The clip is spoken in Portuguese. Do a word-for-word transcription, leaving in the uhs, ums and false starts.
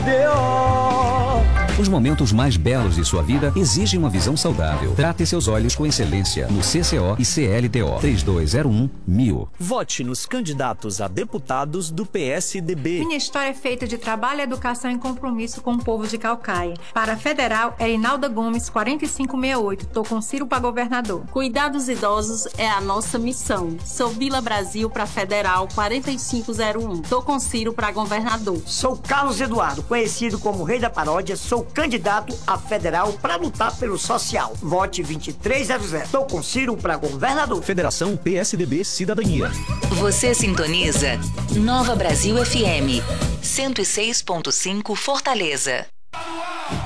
D O. Os momentos mais belos de sua vida exigem uma visão saudável. Trate seus olhos com excelência no C C O e C L T O. três dois zero um mil. Vote nos candidatos a deputados do P S D B. Minha história é feita de trabalho, educação e compromisso com o povo de Caucaia. Para a Federal, é Inalda Gomes, quarenta e cinco sessenta e oito. Tô com Ciro para governador. Cuidar dos idosos é a nossa missão. Sou Vila Brasil para Federal, quarenta e cinco zero um. Tô com Ciro para governador. Sou Carlos Eduardo, conhecido como Rei da Paródia. Sou candidato a federal para lutar pelo social. Vote vinte e três zero zero. Estou com Ciro para governador. Federação P S D B Cidadania. Você sintoniza Nova Brasil F M cento e seis ponto cinco Fortaleza.